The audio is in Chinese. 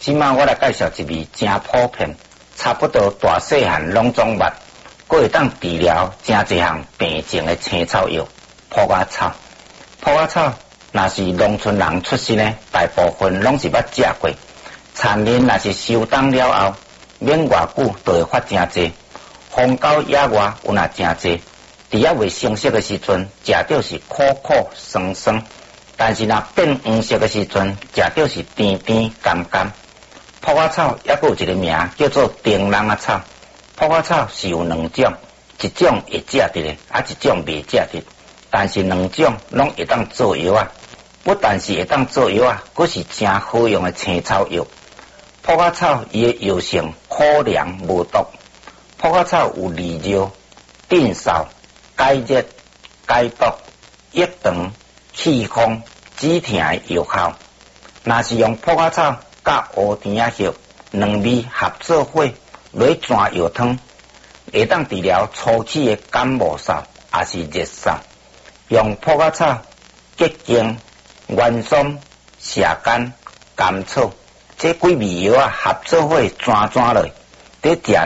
即摆我来介绍一味真普遍，差不多大细汉拢总捌，佫会当治疗真侪项病症的青草药——朴仔草。朴仔草若是农村人出身的，大部分拢是捌食过。产年若是收冬了后，免偌久就会发真济。风到野外有若真济，伫遐未成熟的时阵，食着是苦苦酸酸；但是若变黄色的时阵，食着是甜甜甘甘。朴仔草也佫有一个名叫做灯笼仔草。朴仔草是有两种，一种会食得的，一种未食得。但是两种拢会当做药啊，不但是会当做药啊，佫是真好用的青草药。朴仔草伊的药性苦凉无毒。朴仔草有利尿、镇嗽、解热、解毒、益肠、气风、止痛的药效。若是用朴仔草甲乌甜仔叶两味合做伙来煎药汤，会当治疗初期的感冒嗽，也是热嗽。用朴仔草、桔梗、元松、蛇干、甘草这几味药合做伙煎落，在食